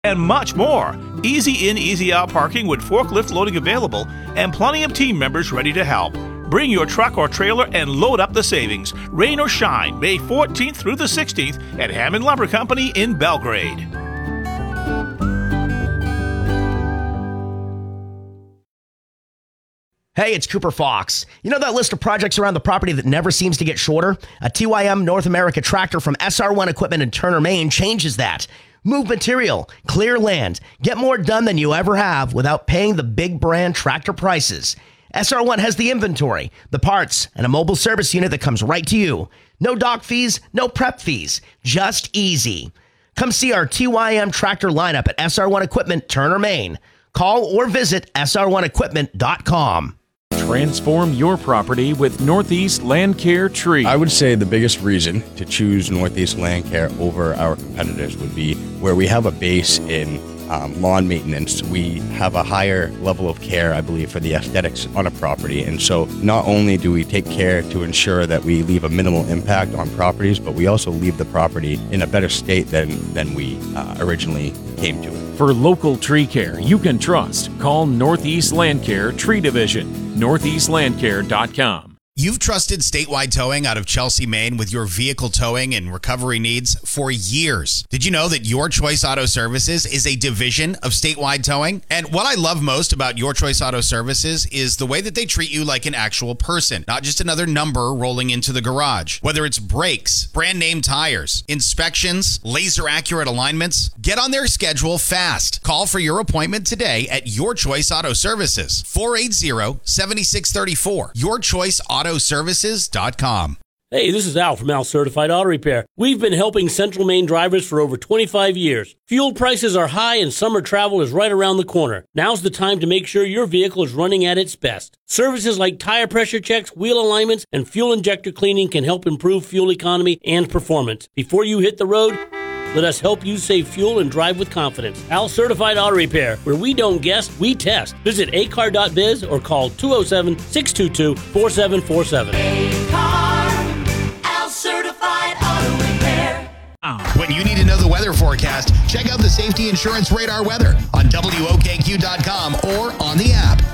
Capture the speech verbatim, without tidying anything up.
and much more. Easy in, easy out parking with forklift loading available and plenty of team members ready to help. Bring your truck or trailer and load up the savings. Rain or shine, May fourteenth through the sixteenth at Hammond Lumber Company in Belgrade. Hey, it's Cooper Fox. You know that list of projects around the property that never seems to get shorter? A T Y M North America tractor from S R one Equipment in Turner, Maine changes that. Move material, clear land, get more done than you ever have without paying the big brand tractor prices. S R one has the inventory, the parts, and a mobile service unit that comes right to you. No dock fees, no prep fees, just easy. Come see our T Y M tractor lineup at S R one Equipment, Turner, Maine. Call or visit S R one equipment dot com. Transform your property with Northeast Land Care Tree. I would say the biggest reason to choose Northeast Land Care over our competitors would be where we have a base in um, lawn maintenance. We have a higher level of care, I believe, for the aesthetics on a property. And so not only do we take care to ensure that we leave a minimal impact on properties, but we also leave the property in a better state than, than we uh, originally came to it. For local tree care you can trust, call Northeast Land Care Tree Division, northeast land care dot com. You've trusted Statewide Towing out of Chelsea, Maine with your vehicle towing and recovery needs for years. Did you know that Your Choice Auto Services is a division of Statewide Towing? And what I love most about Your Choice Auto Services is the way that they treat you like an actual person, not just another number rolling into the garage. Whether it's brakes, brand name tires, inspections, laser accurate alignments, get on their schedule fast. Call for your appointment today at Your Choice Auto Services, four eight zero, seven six three four. Your Choice Auto Services dot com. Hey, this is Al from Al Certified Auto Repair. We've been helping Central Maine drivers for over twenty-five years. Fuel prices are high and summer travel is right around the corner. Now's the time to make sure your vehicle is running at its best. Services like tire pressure checks, wheel alignments, and fuel injector cleaning can help improve fuel economy and performance. Before you hit the road, let us help you save fuel and drive with confidence. Al Certified Auto Repair, where we don't guess, we test. Visit a car dot biz or call two oh seven, six two two, four seven four seven. A-Car, Al Certified Auto Repair. When you need to know the weather forecast, check out the Safety Insurance Radar weather on W O K Q dot com or on the app.